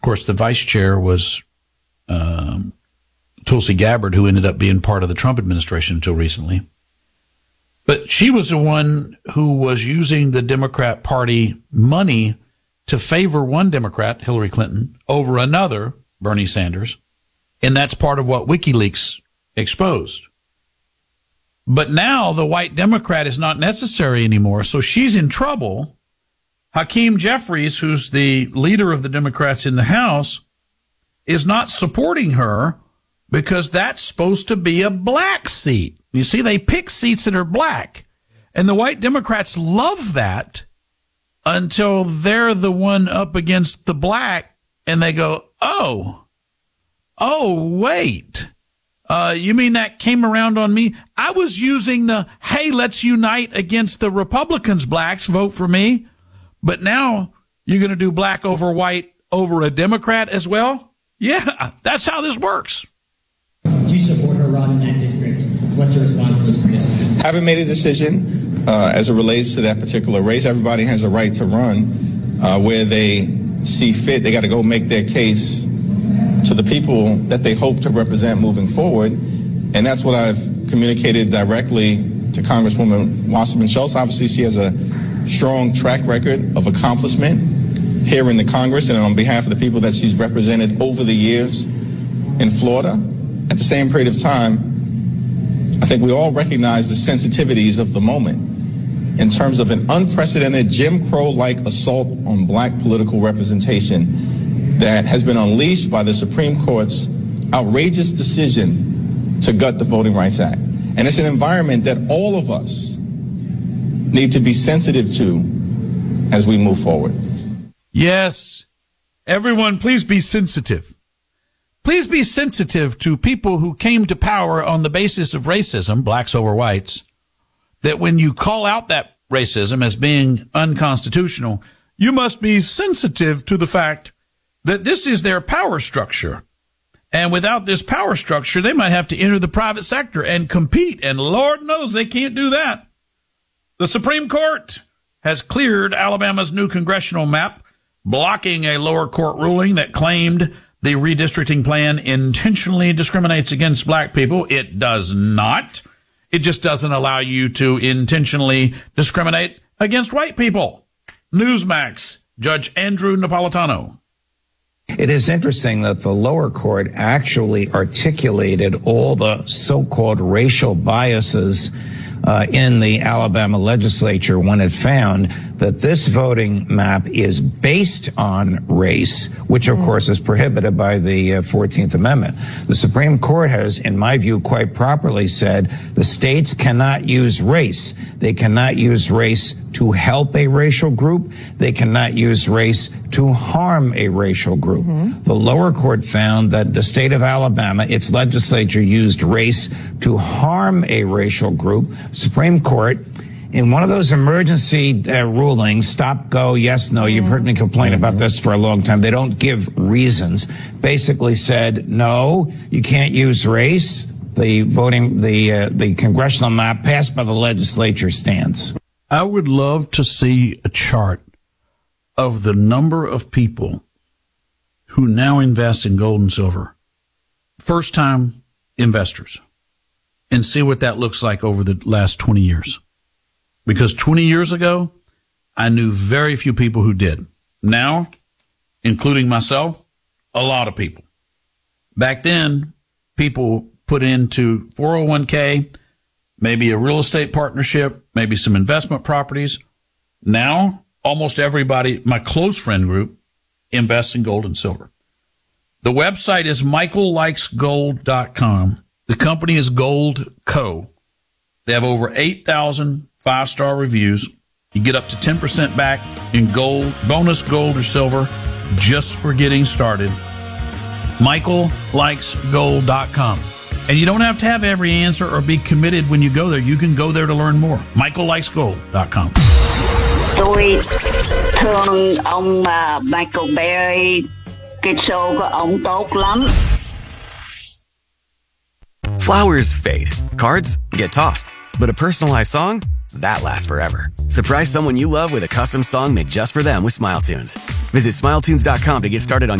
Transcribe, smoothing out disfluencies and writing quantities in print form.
course, the vice chair was Tulsi Gabbard, who ended up being part of the Trump administration until recently. But she was the one who was using the Democrat Party money to favor one Democrat, Hillary Clinton, over another, Bernie Sanders. And that's part of what WikiLeaks exposed. But now the white Democrat is not necessary anymore, so she's in trouble. Hakeem Jeffries, who's the leader of the Democrats in the House, is not supporting her because that's supposed to be a black seat. You see, they pick seats that are black, and the white Democrats love that until they're the one up against the black, and they go, oh, wait. You mean that came around on me? I was using the, hey, let's unite against the Republicans, blacks, vote for me. But now you're going to do black over white over a Democrat as well? Yeah, that's how this works. Do you support her, Ron, in that district? What's your response to this criticism? Haven't made a decision as it relates to that particular race. Everybody has a right to run where they see fit. They got to go make their case to the people that they hope to represent moving forward. And that's what I've communicated directly to Congresswoman Wasserman Schultz. Obviously, she has a strong track record of accomplishment here in the Congress and on behalf of the people that she's represented over the years in Florida. At the same period of time, I think we all recognize the sensitivities of the moment in terms of an unprecedented Jim Crow-like assault on black political representation that has been unleashed by the Supreme Court's outrageous decision to gut the Voting Rights Act. And it's an environment that all of us need to be sensitive to as we move forward. Yes. Everyone, please be sensitive. Please be sensitive to people who came to power on the basis of racism, blacks over whites, that when you call out that racism as being unconstitutional, you must be sensitive to the fact that this is their power structure. And without this power structure, they might have to enter the private sector and compete. And Lord knows they can't do that. The Supreme Court has cleared Alabama's new congressional map, blocking a lower court ruling that claimed the redistricting plan intentionally discriminates against black people. It does not. It just doesn't allow you to intentionally discriminate against white people. Newsmax, Judge Andrew Napolitano. It is interesting that the lower court actually articulated all the so-called racial biases in the Alabama legislature when it found that this voting map is based on race, which of course is prohibited by the 14th Amendment. The Supreme Court has, in my view, quite properly said the states cannot use race. They cannot use race to help a racial group. They cannot use race to harm a racial group. The lower court found that the state of Alabama, its legislature, used race to harm a racial group. Supreme Court, in one of those emergency rulings, stop, go, yes, no, you've heard me complain about this for a long time. They don't give reasons. Basically said, no, you can't use race. The congressional map passed by the legislature stands. I would love to see a chart of the number of people who now invest in gold and silver, first-time investors, and see what that looks like over the last 20 years. Because 20 years ago, I knew very few people who did. Now, including myself, a lot of people. Back then, people put into 401k, maybe a real estate partnership, maybe some investment properties. Now, almost everybody, my close friend group, invests in gold and silver. The website is michaellikesgold.com. The company is Gold Co. They have over 8,000 5-star reviews. You get up to 10% back in gold, bonus gold or silver, just for getting started. michaellikesgold.com. And you don't have to have every answer or be committed when you go there. You can go there to learn more. michaellikesgold.com. Tôi thương ông Michael Berry, cái show của ông tốt lắm. Flowers fade. Cards get tossed. But a personalized song? That lasts forever. Surprise someone you love with a custom song made just for them with SmileTunes. Visit SmileTunes.com to get started on